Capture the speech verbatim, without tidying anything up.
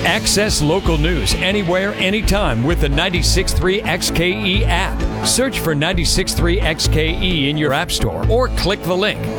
Access local news anywhere, anytime with the ninety-six point three X K E app. Search for ninety-six point three X K E in your app store or click the link